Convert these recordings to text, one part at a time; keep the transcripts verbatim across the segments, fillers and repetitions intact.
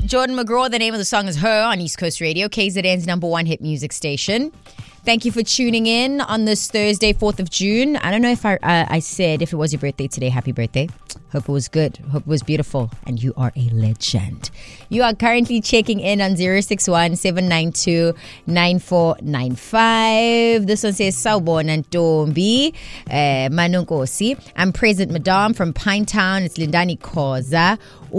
Jordan McGraw. The name of the song is Her on East Coast Radio, K Z N's number one hit music station. Thank you for tuning in on this Thursday, fourth of June. I don't know if I uh, I said if it was your birthday today. Happy birthday. Hope it was good. Hope it was beautiful. And you are a legend. You are currently checking in on zero six one, seven nine two, nine four nine five. This one says, Sawubona Ntombi, uh, Manonkosi. I'm present, Madame, from Pinetown. It's Lindani Koza.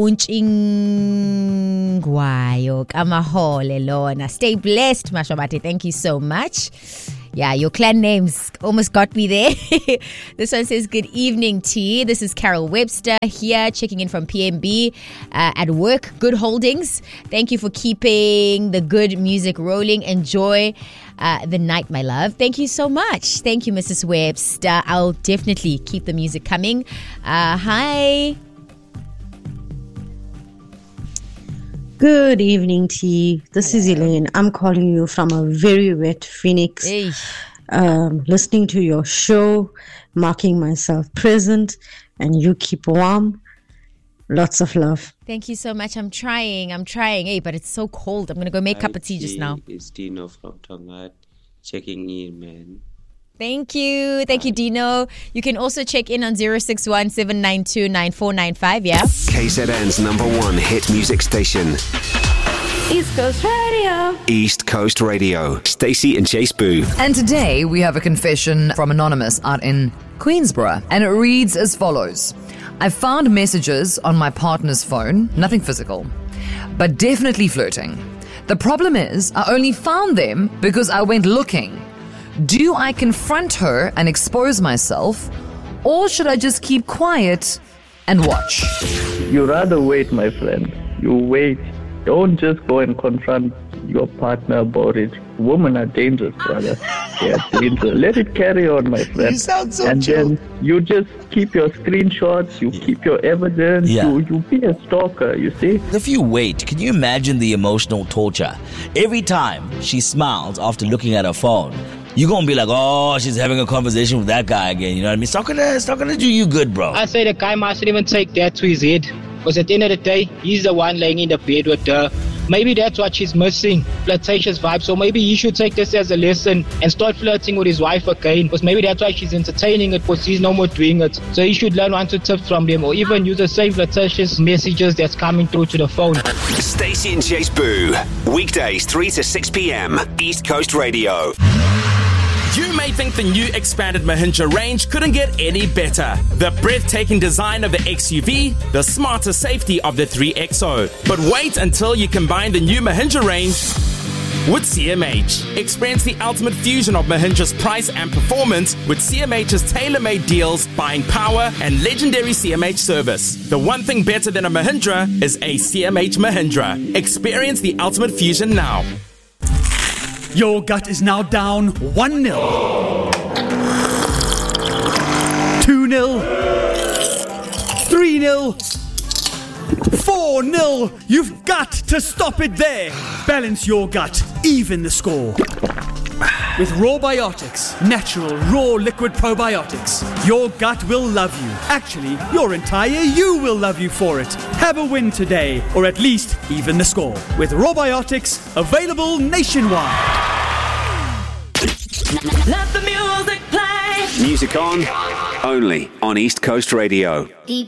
Unchingwayo Kamahole Lona. Stay blessed, Mashobati. Thank you so much. Yeah, your clan names almost got me there. This one says, good evening, T. This is Carol Webster here, checking in from P M B uh, at work. Good holdings. Thank you for keeping the good music rolling. Enjoy uh, the night, my love. Thank you so much. Thank you, Missus Webster. I'll definitely keep the music coming. Uh, hi. Good evening, T. This Hello. is Elaine. I'm calling you from a very wet Phoenix. Hey. Um, listening to your show, marking myself present, and you keep warm. Lots of love. Thank you so much. I'm trying. I'm trying. Hey, but it's so cold. I'm going to go make a cup of tea just now. It's Dino from Tongat checking in, man. Thank you. Thank you, Dino. You can also check in on zero six one, seven nine two, nine four nine five, yeah? K Z N's number one hit music station. East Coast Radio. East Coast Radio. Stacey and Chase Boo. And today we have a confession from Anonymous out in Queensborough. And it reads as follows. I found messages on my partner's phone, nothing physical, but definitely flirting. The problem is I only found them because I went looking. Do I confront her and expose myself, or should I just keep quiet and watch? You rather wait, my friend. You wait. Don't just go and confront your partner about it. Women are dangerous, brother. They are dangerous. Let it carry on, my friend. You sound so And chill. then you just keep your screenshots, you yeah. keep your evidence, yeah. you, you be a stalker, you see? If you wait, can you imagine the emotional torture? Every time she smiles after looking at her phone, you're going to be like, oh, she's having a conversation with that guy again. You know what I mean? It's not going to, it's not going to do you good, bro. I say the guy mustn't even take that to his head. Because at the end of the day, he's the one laying in the bed with her. Maybe that's what she's missing, flirtatious vibes. So maybe he should take this as a lesson and start flirting with his wife again. Because maybe that's why she's entertaining it, because he's no more doing it. So he should learn one or two tips from them, or even use the same flirtatious messages that's coming through to the phone. Stacey and Chase Boo. Weekdays three to six p.m. East Coast Radio. You may think the new expanded Mahindra range couldn't get any better. The breathtaking design of the X U V, the smarter safety of the three X O. But wait until you combine the new Mahindra range with C M H. Experience the ultimate fusion of Mahindra's price and performance with C M H's tailor-made deals, buying power, and legendary C M H service. The one thing better than a Mahindra is a C M H Mahindra. Experience the ultimate fusion now. Your gut is now down one nil. two nil. three nil. four nil. You've got to stop it there. Balance your gut. Even the score. With Rawbiotics, natural raw liquid probiotics, your gut will love you. Actually, your entire you will love you for it. Have a win today, or at least even the score. With Rawbiotics, available nationwide. Let the music play. Music on, only on East Coast Radio. Deep